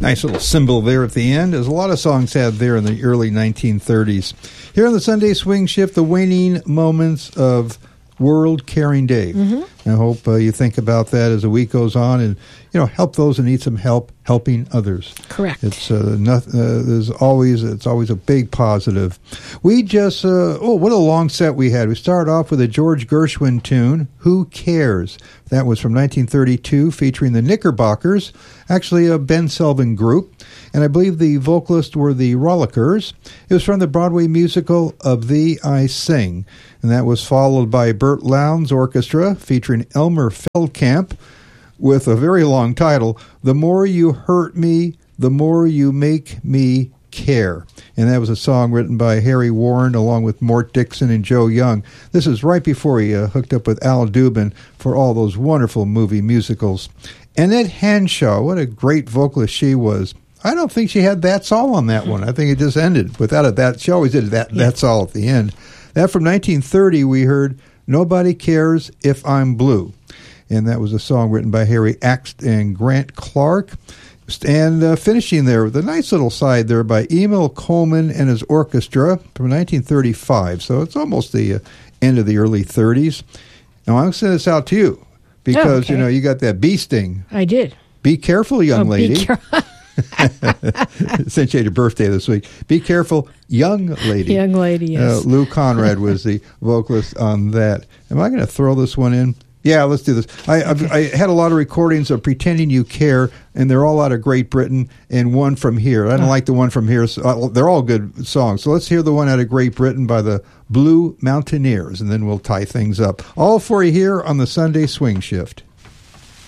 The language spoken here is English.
Nice little symbol there at the end, as a lot of songs had there in the early 1930s. Here on the Sunday Swing Shift, the waning moments of World Caring Day. Mm-hmm. I hope you think about that as the week goes on, and help those who need some help, helping others. Correct. It's it's always a big positive. We just what a long set we had. We started off with a George Gershwin tune, "Who Cares?" That was from 1932, featuring the Knickerbockers, actually a Ben Selvin group, and I believe the vocalists were the Rollickers. It was from the Broadway musical Of Thee I Sing, and that was followed by Burt Lowndes Orchestra, featuring Elmer Feldkamp, with a very long title, "The More You Hurt Me, the More You Make Me Care." And that was a song written by Harry Warren along with Mort Dixon and Joe Young. This is right before he hooked up with Al Dubin for all those wonderful movie musicals. Annette Hanshaw, what a great vocalist she was. I don't think she had "That's All" on that one. I think it just ended without a "that." She always did that. Yeah. "That's All" at the end. That from 1930, we heard "Nobody Cares If I'm Blue." And that was a song written by Harry Axt and Grant Clark. And finishing there with a nice little side there by Emil Coleman and his orchestra from 1935. So it's almost the end of the early 30s. Now, I'm going to send this out to you because, you got that bee sting. I did. Be careful, young lady. Since you had your birthday this week. Be careful, young lady. Young lady, yes. Lou Conrad was the vocalist on that. Am I going to throw this one in? Yeah, let's do this. I had a lot of recordings of "Pretending You Care," and they're all out of Great Britain, and one from here. I don't like the one from here. So they're all good songs. So let's hear the one out of Great Britain by the Blue Mountaineers, and then we'll tie things up. All for you here on the Sunday Swing Shift.